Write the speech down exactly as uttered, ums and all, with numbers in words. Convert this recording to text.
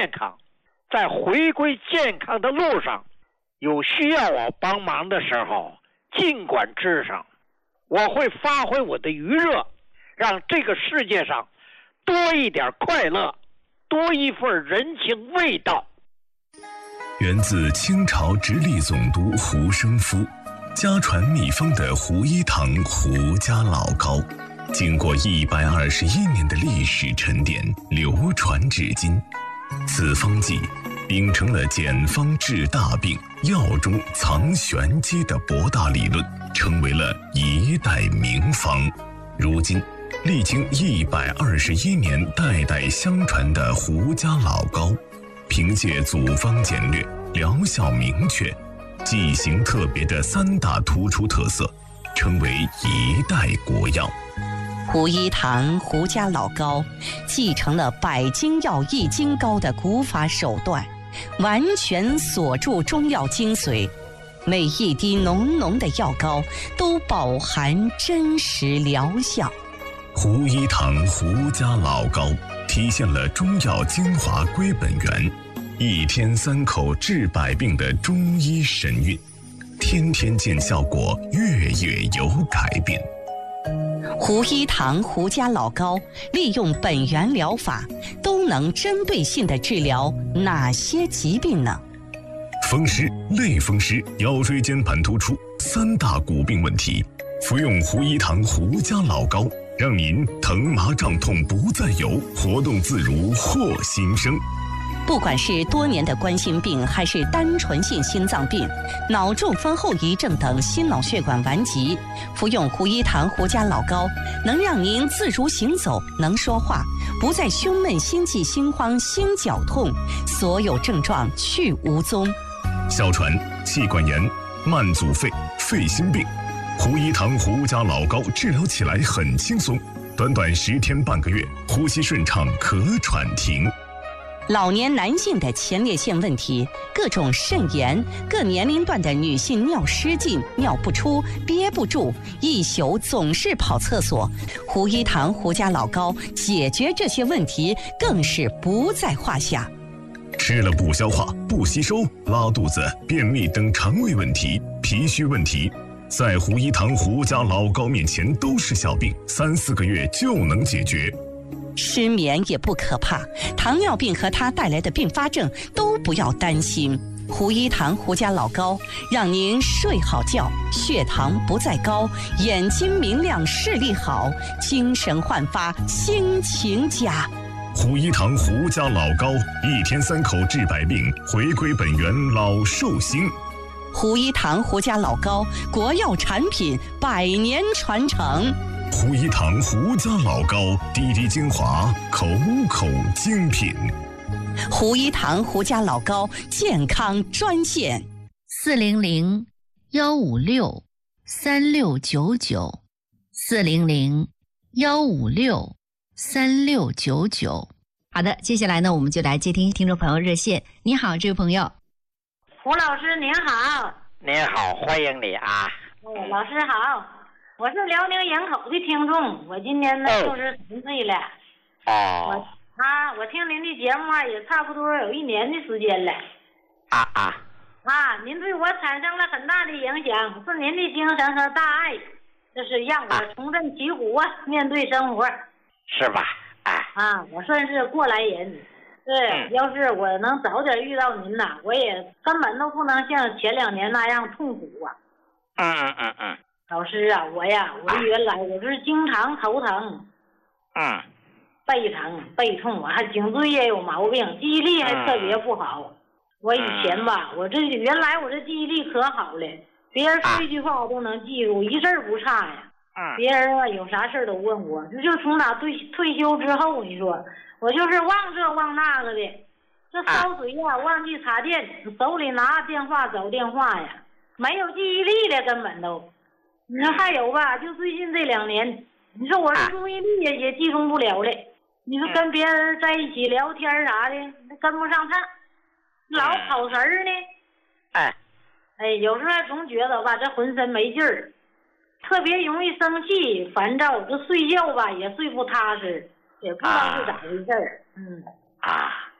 健康。在回归健康的路上，有需要我帮忙的时候，尽管吱声，我会发挥我的余热，让这个世界上多一点快乐，多一份人情味道。 源自清朝直隶总督胡生夫，家传秘方的胡一堂胡家老膏，经过一百二十一年的历史沉淀，流传至今。此方剂秉承了简方治大病、药中藏玄机的博大理论，成为了一代名方。如今历经一百二十一年代代相传的胡家老膏，凭借组方简略、疗效明确、剂型特别的三大突出特色，成为一代国药。 胡一堂胡家老膏继承了百金药易筋膏的古法手段，完全锁住中药精髓，每一滴浓浓的药膏都饱含真实疗效。 胡一堂胡家老膏体现了中药精华归本源，一天三口治百病的中医神韵，天天见效果，月月有改变。 胡一堂胡家老膏利用本源疗法，都能针对性地治疗哪些疾病呢？ 风湿、类风湿、腰椎间盘突出三大骨病问题，服用胡一堂胡家老膏，让您疼麻胀痛不再有，活动自如获新生。 不管是多年的冠心病，还是单纯性心脏病、脑中风后遗症等心脑血管顽疾，服用胡一堂胡家老膏，能让您自如行走，能说话，不再胸闷、心悸、心慌、心绞痛，所有症状去无踪。 哮喘、气管炎、慢阻肺、肺心病，胡一堂胡家老膏治疗起来很轻松，短短十天半个月，呼吸顺畅，咳喘停。 老年男性的前列腺问题，各种肾炎，各年龄段的女性尿失禁、尿不出、憋不住，一宿总是跑厕所，胡一堂胡家老膏解决这些问题更是不在话下。 吃了不消化、不吸收、拉肚子、便秘等肠胃问题、脾虚问题，在胡一堂胡家老膏面前都是小病，三四个月就能解决。 失眠也不可怕，糖尿病和它带来的并发症都不要担心。胡一堂胡家老膏让您睡好觉，血糖不再高，眼睛明亮，视力好，精神焕发，心情佳。 胡一堂胡家老膏，一天三口治百病，回归本源，老寿星。 胡一堂胡家老膏，国药产品，百年传承。 胡一堂胡家老膏，滴滴精华，口口精品。 胡一堂胡家老膏健康专线： 四零零幺五六三六九九，四零零幺五六三六九九。好的，接下来呢，我们就来接听听众朋友热线。你好，这位朋友。 胡老师您好。 您好，欢迎你啊。 嗯，老师好。我是辽宁营口的听众，我今年呢六十三岁了。 哦。 我啊，我听您的节目啊，也差不多有一年的时间了。 啊啊。 啊，您对我产生了很大的影响，是您的精神和大爱，这是让我重振旗鼓啊，面对生活。 是吧？哎。 啊，我算是过来人。对，嗯、要是我能早点遇到您呐，我也根本都不能像前两年那样痛苦啊。 嗯嗯嗯嗯。 老师啊，我呀，我原来我是经常头疼， 嗯， 背疼、背痛，我还颈椎也有毛病，记忆力还特别不好。我以前吧，我这原来我这记忆力可好了，别人说一句话我都能记住，一字不差呀。 嗯， 别人啊有啥事都问我，就就从哪退退休之后，你说我就是忘这忘那个的，这烧水呀忘记插电，手里拿电话找电话呀，没有记忆力了，根本都。你说还有吧？就最近这两年，你说我这注意力也也集中不了了。你说跟别人在一起聊天啥的，跟不上趟，老跑神儿呢。 哎， 哎，有时候还总觉得吧，这浑身没劲儿，特别容易生气、烦躁。这睡觉吧也睡不踏实，也不知道是咋回事儿。嗯啊，